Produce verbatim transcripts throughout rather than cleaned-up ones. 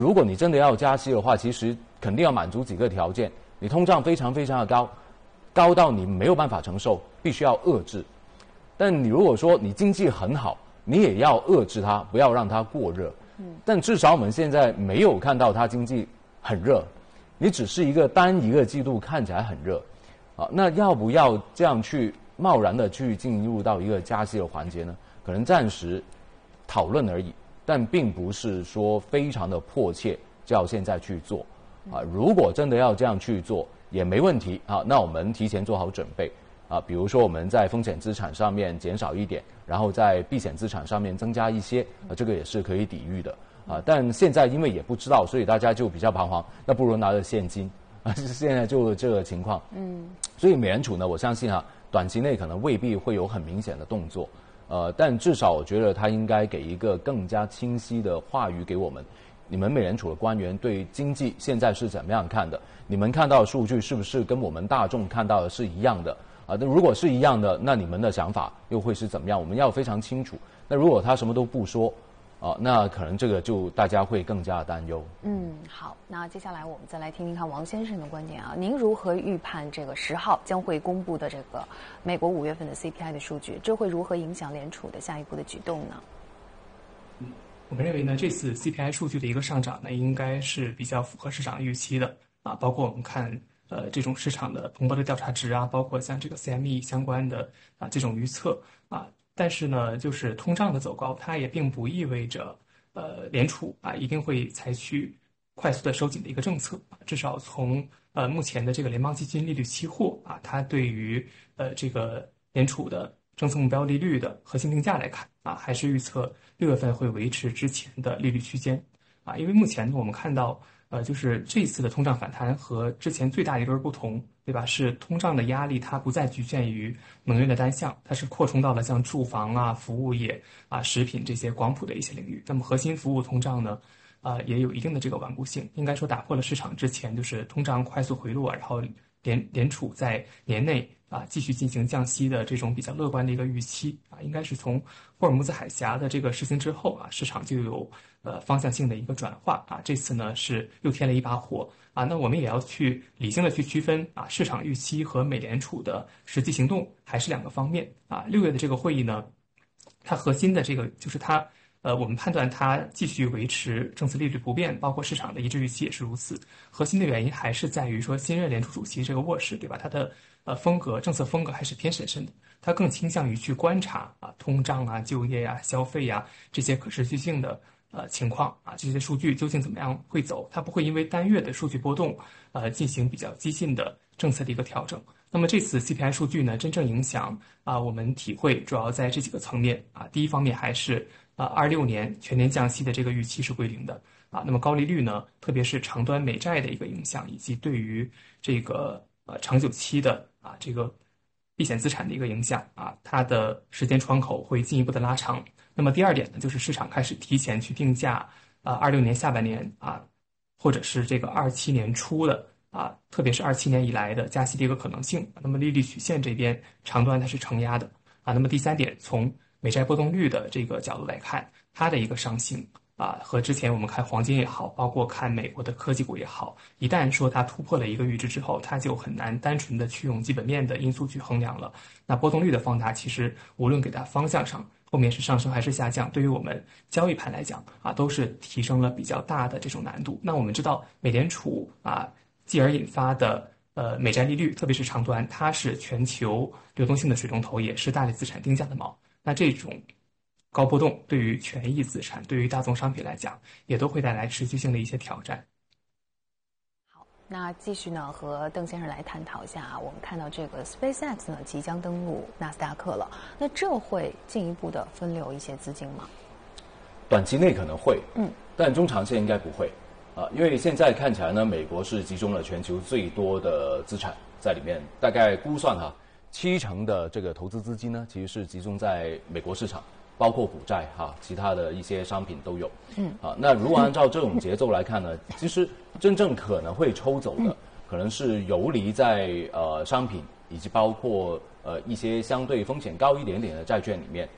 如果你真的要加息的话，其实肯定要满足几个条件。你通胀非常非常的高，高到你没有办法承受，必须要遏制。但你如果说你经济很好，你也要遏制它，不要让它过热。嗯。但至少我们现在没有看到它经济很热，你只是一个单一个季度看起来很热，啊，那要不要这样去贸然的去进入到一个加息的环节呢？可能暂时讨论而已。但并不是说非常的迫切就要现在去做，啊，如果真的要这样去做也没问题啊，那我们提前做好准备啊，比如说我们在风险资产上面减少一点，然后在避险资产上面增加一些，啊，这个也是可以抵御的啊。但现在因为也不知道，所以大家就比较彷徨，那不如拿着现金啊，现在就这个情况，嗯，所以美联储呢，我相信啊，短期内可能未必会有很明显的动作。呃，但至少我觉得他应该给一个更加清晰的话语给我们。你们美联储的官员对经济现在是怎么样看的？你们看到的数据是不是跟我们大众看到的是一样的？啊，那如果是一样的，那你们的想法又会是怎么样？我们要非常清楚。那如果他什么都不说，啊，那可能这个就大家会更加担忧。 嗯，好，那接下来我们再来听听看王先生的观点啊。您如何预判这个十号将会公布的这个美国五月份的 C P I 的数据？这会如何影响联储的下一步的举动呢？ 嗯，我们认为呢，这次 C P I 数据的一个上涨呢，应该是比较符合市场预期的啊。包括我们看呃这种市场的彭博的调查值啊，包括像这个 C M E 相关的啊这种预测啊。但是呢，就是通胀的走高，它也并不意味着，呃，联储啊一定会采取快速的收紧的一个政策。至少从呃目前的这个联邦基金利率期货啊，它对于呃这个联储的政策目标利率的核心定价来看啊，还是预测六月份会维持之前的利率区间啊。因为目前呢，我们看到呃，就是这次的通胀反弹和之前最大一轮不同。对吧？是通胀的压力，它不再局限于能源的单项，它是扩充到了像住房啊、服务业啊、食品这些广谱的一些领域。那么核心服务通胀呢，呃，也有一定的这个顽固性，应该说打破了市场之前就是通胀快速回落，然后联联储在年内啊继续进行降息的这种比较乐观的一个预期啊，应该是从霍尔木兹海峡的这个实行之后啊，市场就有呃方向性的一个转化啊。这次呢是又添了一把火。啊，那我们也要去理性的去区分啊，市场预期和美联储的实际行动还是两个方面啊。六月的这个会议呢，它核心的这个就是它，呃，我们判断它继续维持政策利率不变，包括市场的一致预期也是如此。核心的原因还是在于说，新任联储主席这个沃什，对吧？他的呃风格、政策风格还是偏审慎的，他更倾向于去观察啊，通胀啊、就业呀、啊、消费呀、啊、这些可持续性的。呃，情况啊，这些数据究竟怎么样会走？它不会因为单月的数据波动，呃，进行比较激进的政策的一个调整。那么这次 C P I 数据呢，真正影响啊，我们体会主要在这几个层面啊。第一方面还是啊，二六年全年降息的这个预期是归零的啊。那么高利率呢，特别是长端美债的一个影响，以及对于这个呃长久期的啊这个避险资产的一个影响啊，它的时间窗口会进一步的拉长。那么第二点呢，就是市场开始提前去定价，啊，二六年下半年啊，或者是这个二七年初的啊，特别是二七年以来的加息的一个可能性。那么利率曲线这边长端它是承压的啊。那么第三点，从美债波动率的这个角度来看，它的一个上行啊，和之前我们看黄金也好，包括看美国的科技股也好，一旦说它突破了一个阈值之后，它就很难单纯的去用基本面的因素去衡量了。那波动率的放大，其实无论给它方向上。后面是上升还是下降，对于我们交易盘来讲啊，都是提升了比较大的这种难度。那我们知道，美联储啊，继而引发的呃美债利率，特别是长端，它是全球流动性的水龙头，也是大类资产定价的锚。那这种高波动对于权益资产、对于大宗商品来讲，也都会带来持续性的一些挑战。 那继续呢，和邓先生来探讨一下。我们看到这个 SpaceX 呢即将登陆纳斯达克了，那这会进一步的分流一些资金吗？ 短期内可能会， 嗯， 但中长线应该不会啊，因为现在看起来呢，美国是集中了全球最多的资产在里面，大概估算哈，七成的这个投资资金呢，其实是集中在美国市场。包括股债哈，其他的一些商品都有。嗯，啊，那如果按照这种节奏来看呢，其实真正可能会抽走的，可能是游离在呃商品以及包括呃一些相对风险高一点点的债券里面。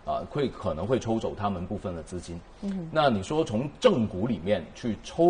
啊，会可能会抽走他们部分的资金。嗯，那你说从正股里面去抽